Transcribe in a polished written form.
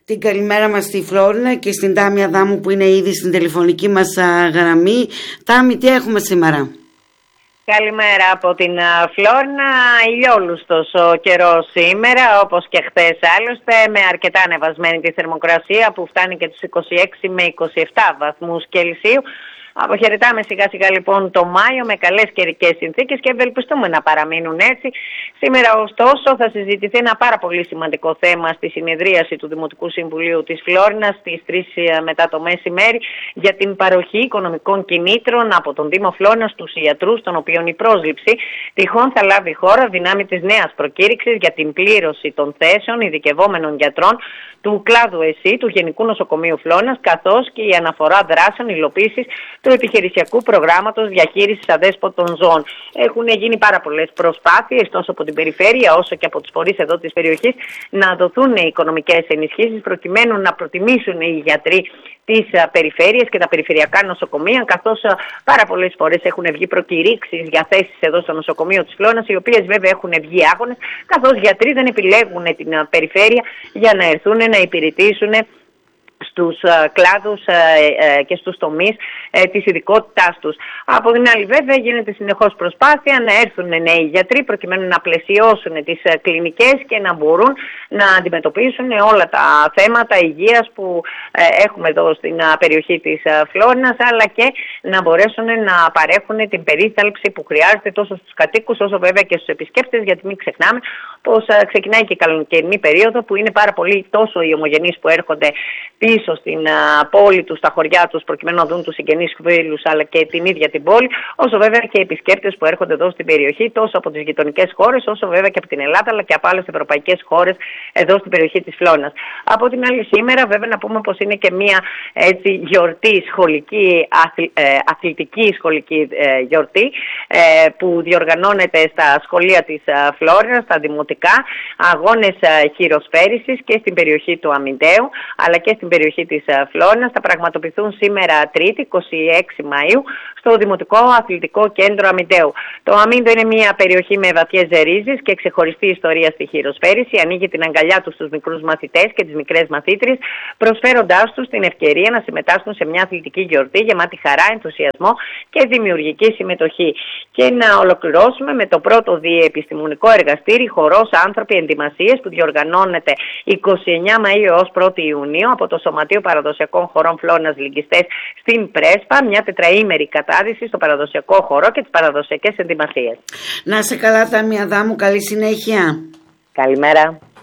Την καλημέρα μας στη Φλόρινα και στην Τάμη Αδάμου που είναι ήδη στην τηλεφωνική μας γραμμή. Τάμη, τι έχουμε σήμερα? Καλημέρα από την Φλόρινα. Ηλιόλουστος ο καιρός σήμερα, όπως και χθες άλλωστε, με αρκετά ανεβασμένη τη θερμοκρασία που φτάνει και τους 26 με 27 βαθμούς Κελσίου. Αποχαιρετάμε σιγά σιγά λοιπόν το Μάιο με καλές καιρικές συνθήκες και ευελπιστούμε να παραμείνουν έτσι. Σήμερα ωστόσο θα συζητηθεί ένα πάρα πολύ σημαντικό θέμα στη συνεδρίαση του Δημοτικού Συμβουλίου της Φλόρινας στις 3 μετά το μεσημέρι για την παροχή οικονομικών κινήτρων από τον Δήμο Φλόρινας στους ιατρούς, των οποίων η πρόσληψη τυχόν θα λάβει χώρα δυνάμει της νέας προκήρυξης για την πλήρωση των θέσεων ειδικευόμενων γιατρών του κλάδου ΕΣΥ του Γενικού Νοσοκομείου Φλόρινας, καθώς και η αναφορά δράσεων υλοποίησης του επιχειρησιακού προγράμματος διαχείρισης αδέσποτων ζώων. Έχουν γίνει πάρα πολλές προσπάθειες τόσο από την περιφέρεια όσο και από τους φορείς εδώ της περιοχής να δοθούν οικονομικές ενισχύσεις προκειμένου να προτιμήσουν οι γιατροί τις περιφέρειες και τα περιφερειακά νοσοκομεία, καθώς πάρα πολλές φορές έχουν βγει προκηρύξεις για θέσεις εδώ στο νοσοκομείο της Φλόρινας, οι οποίες βέβαια έχουν βγει άγονες, καθώς γιατροί δεν επιλέγουν την περιφέρεια για να έρθουν να υπηρετήσουν στους κλάδους και στους τομείς της ειδικότητάς τους. Από την άλλη βέβαια γίνεται συνεχώς προσπάθεια να έρθουν νέοι γιατροί προκειμένου να πλαισιώσουν τις κλινικές και να μπορούν να αντιμετωπίσουν όλα τα θέματα υγείας που έχουμε εδώ στην περιοχή της Φλόρινας, αλλά και να μπορέσουν να παρέχουν την περίθαλψη που χρειάζεται τόσο στους κατοίκους όσο βέβαια και στους επισκέπτες, γιατί μην ξεχνάμε πως ξεκινάει και η καλοκαιρινή περίοδο που είναι πάρα πολύ τόσο οι ομογενείς που έρχονται πίσω στην πόλη τους, στα χωριά τους, προκειμένου να δουν τους συγγενείς φίλους αλλά και την ίδια την πόλη, όσο βέβαια και οι επισκέπτες που έρχονται εδώ στην περιοχή, τόσο από τις γειτονικές χώρες, όσο βέβαια και από την Ελλάδα, αλλά και από άλλες ευρωπαϊκές χώρες εδώ στην περιοχή της Φλόρινας. Από την άλλη, σήμερα βέβαια να πούμε πως είναι και μια έτσι, γιορτή σχολική, αθλητική σχολική γιορτή που διοργανώνεται στα σχολεία της Φλόρινας, στα δημοτικά, αγώνες χειροσφαίρισης και στην περιοχή του Αμυντέου, αλλά και στην περιοχή της Φλόρινας. Θα πραγματοποιηθούν σήμερα Τρίτη, 26 Μαΐου, στο Δημοτικό Αθλητικό Κέντρο Αμυντέου. Το Αμύντο είναι μια περιοχή με βαθιές ρίζες και ξεχωριστή ιστορία στη χειροσφαίριση. Ανοίγει την αγκαλιά του στους μικρούς μαθητές και τις μικρές μαθήτριες, προσφέροντάς τους την ευκαιρία να συμμετάσχουν σε μια αθλητική γιορτή γεμάτη χαρά, ενθουσιασμό και δημιουργική συμμετοχή. Και να ολοκληρώσουμε με το πρώτο διεπιστημονικό εργαστήρι Χορός Άνθρωποι Ενδυμασίες που διοργανώνεται 29 Μαΐου έως 1η Ιουνίου από το Σωματείο Παραδοσιακών Χορών Φλόρινας Λυγκιστές στην Πρέσπα, μια τετραήμερη κατάδυση στο παραδοσιακό χορό και τις παραδοσιακές ενδυμασίες. Να σε καλά Τάμη Αδάμου, καλή συνέχεια. Καλημέρα.